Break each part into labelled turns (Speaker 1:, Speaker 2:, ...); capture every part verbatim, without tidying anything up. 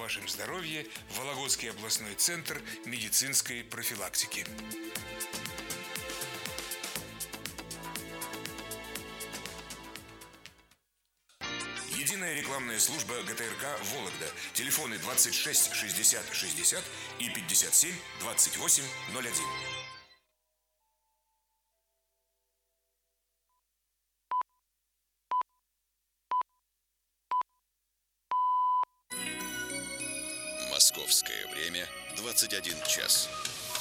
Speaker 1: вашем здоровье Вологодский областной центр медицинской профилактики. Единая рекламная служба ГТРК «Вологда». Телефоны двадцать шесть шестьдесят шестьдесят и пятьдесят семь двадцать восемь ноль один.
Speaker 2: Московское время двадцать один час.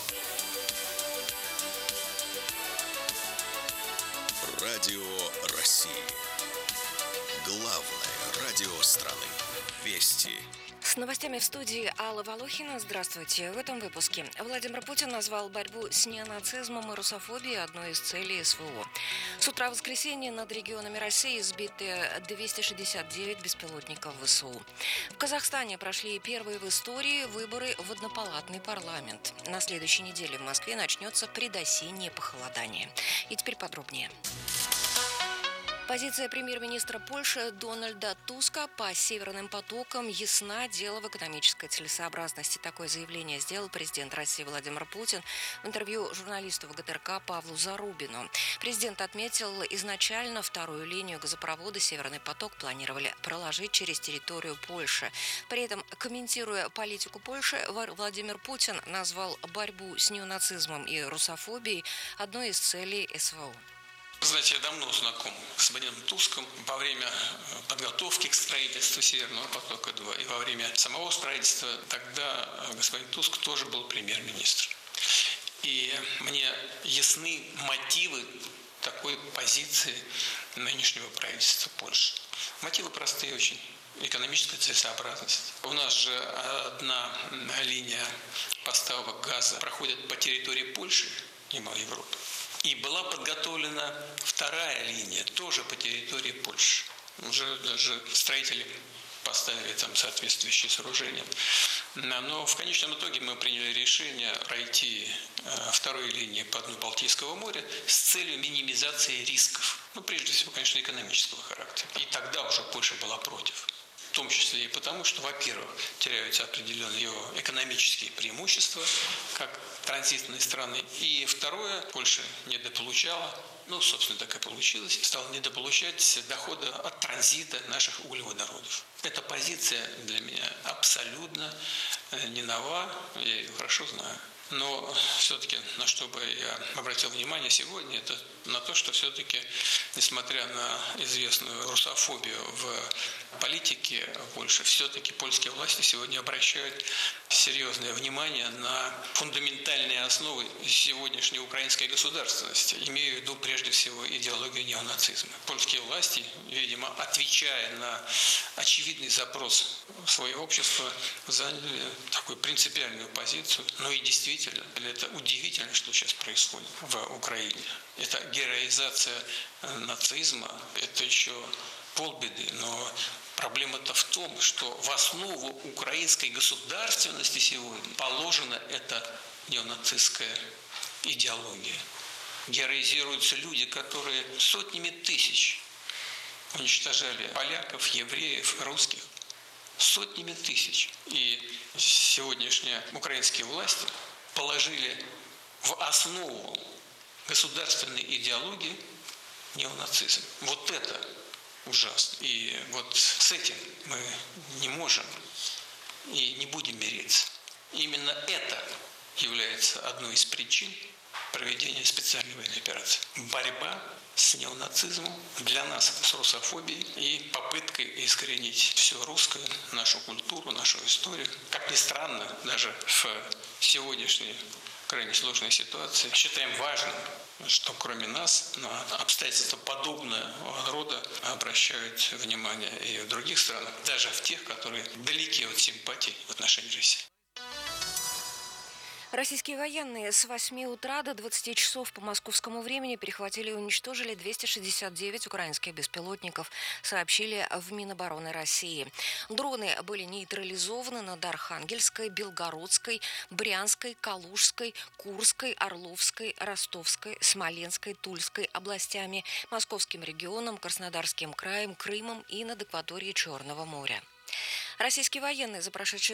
Speaker 2: Радио России. Главное радио страны. Вести.
Speaker 3: С новостями в студии Алла Волохина. Здравствуйте. В этом выпуске. Владимир Путин назвал борьбу с неонацизмом и русофобией одной из целей СВО. С утра воскресенья над регионами России сбиты двести шестьдесят девять беспилотников ВСУ. В Казахстане прошли первые в истории выборы в однопалатный парламент. На следующей неделе в Москве начнется предосеннее похолодание. И теперь подробнее. Позиция премьер-министра Польши Дональда Туска по «Северным потокам» ясна. Дело в экономической целесообразности. Такое заявление сделал президент России Владимир Путин в интервью журналисту ВГТРК Павлу Зарубину. Президент отметил, изначально вторую линию газопровода «Северный поток» планировали проложить через территорию Польши. При этом, комментируя политику Польши, Владимир Путин назвал борьбу с неонацизмом и русофобией одной из целей СВО.
Speaker 4: Знаете, я давно знаком с господином Туском. Во время подготовки к строительству Северного потока-два и во время самого строительства тогда господин Туск тоже был премьер-министр. И мне ясны мотивы такой позиции нынешнего правительства Польши. Мотивы простые очень. Экономическая целесообразность. У нас же одна линия поставок газа проходит по территории Польши, мимо Европы. И была подготовлена вторая линия, тоже по территории Польши. Уже даже строители поставили там соответствующие сооружения. Но в конечном итоге мы приняли решение пройти второй линии по дну Балтийского моря с целью минимизации рисков. Ну, прежде всего, конечно, экономического характера. И тогда уже Польша была против. В том числе и потому, что, во-первых, теряются определенные его экономические преимущества, как транзитные страны. И второе, Польша недополучала, ну, собственно, так и получилось, стала недополучать дохода от транзита наших углеводородов. Эта позиция для меня абсолютно не нова, я ее хорошо знаю. Но все-таки, на что бы я обратил внимание сегодня, это на то, что все-таки, несмотря на известную русофобию в политике Польши, все-таки польские власти сегодня обращают серьезное внимание на фундаментальные основы сегодняшней украинской государственности, имея в виду прежде всего идеологию неонацизма. Польские власти, видимо, отвечая на очевидный запрос своего общества, заняли такую принципиальную позицию, но и действительно это удивительно, что сейчас происходит в Украине. Это героизация нацизма, это еще полбеды, но проблема-то в том, что в основу украинской государственности сегодня положена эта неонацистская идеология. Героизируются люди, которые сотнями тысяч уничтожали поляков, евреев, русских. Сотнями тысяч. И сегодняшние украинские власти положили в основу государственной идеологии неонацизм. Вот это ужасно. И вот с этим мы не можем и не будем мириться. Именно это является одной из причин проведения специальной военной операции. Борьба с неонацизмом, для нас с русофобией и попыткой искоренить все русское, нашу культуру, нашу историю. Как ни странно, даже в сегодняшней крайне сложной ситуации считаем важным, что кроме нас на обстоятельства подобного рода обращают внимание и в других странах, даже в тех, которые далеки от симпатий в отношении России.
Speaker 3: Российские военные с восьми утра до двадцати часов по московскому времени перехватили и уничтожили двести шестьдесят девять украинских беспилотников, сообщили в Минобороны России. Дроны были нейтрализованы над Архангельской, Белгородской, Брянской, Калужской, Курской, Орловской, Ростовской, Смоленской, Тульской областями, Московским регионом, Краснодарским краем, Крымом и над акваторией Черного моря. Российские военные за прошедшие